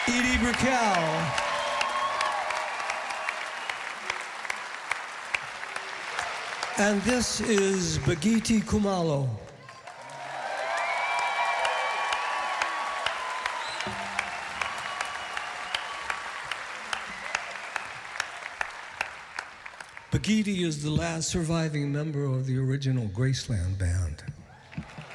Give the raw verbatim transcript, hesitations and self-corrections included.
Edie Brickell. And this is Bagiti Kumalo. Bagiti is the last surviving member of the original Graceland Band.